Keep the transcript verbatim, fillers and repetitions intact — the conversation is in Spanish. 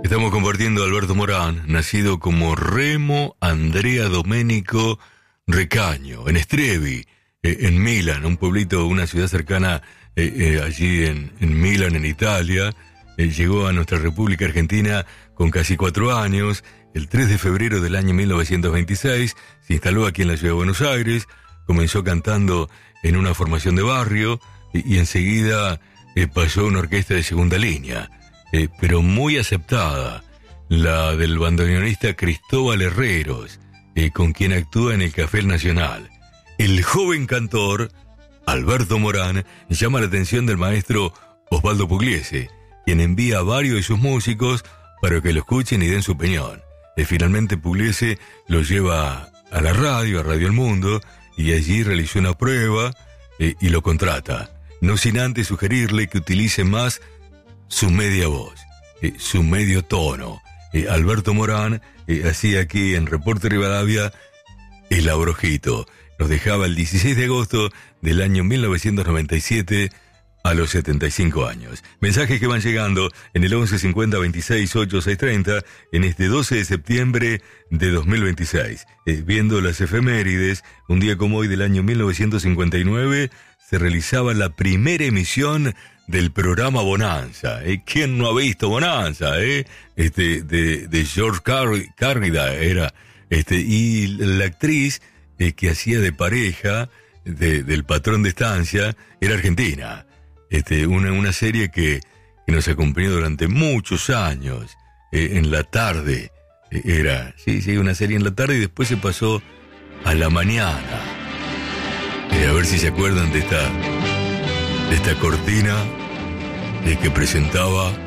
Estamos compartiendo a Alberto Morán, nacido como Remo Andrea Domenico Recaño, en Estrevi, eh, en Milán, un pueblito, una ciudad cercana eh, eh, allí en, en Milán, en Italia. Eh, llegó a nuestra República Argentina con casi cuatro años. El tres de febrero del año mil novecientos veintiséis se instaló aquí en la ciudad de Buenos Aires. Comenzó cantando en una formación de barrio y, y enseguida eh, pasó a una orquesta de segunda línea. Eh, pero muy aceptada, la del bandoneonista Cristóbal Herreros, eh, con quien actúa en el Café Nacional. El joven cantor, Alberto Morán, llama la atención del maestro Osvaldo Pugliese, quien envía a varios de sus músicos para que lo escuchen y den su opinión. Eh, finalmente Pugliese lo lleva a la radio, a Radio El Mundo, y allí realizó una prueba eh, y lo contrata, no sin antes sugerirle que utilice más su media voz, eh, su medio tono. Eh, Alberto Morán eh, hacía aquí en Reporte Rivadavia El Abrojito. Nos dejaba el dieciséis de agosto del año mil novecientos noventa y siete a los setenta y cinco años. Mensajes que van llegando en el once cincuenta veintiséis ocho seis treinta en este doce de septiembre de dos mil veintiséis. Eh, viendo las efemérides, un día como hoy del año mil novecientos cincuenta y nueve se realizaba la primera emisión del programa Bonanza. ¿eh? ¿Quién no ha visto Bonanza? ¿eh? Este, de, de George Car- Carrida era. Este, y la actriz eh, que hacía de pareja de, del patrón de estancia era argentina. Este, una, una serie que, que nos acompañó durante muchos años. Eh, en la tarde eh, era. Sí, sí, una serie en la tarde y después se pasó a la mañana. Eh, a ver si se acuerdan de esta... de esta cortina eh, que presentaba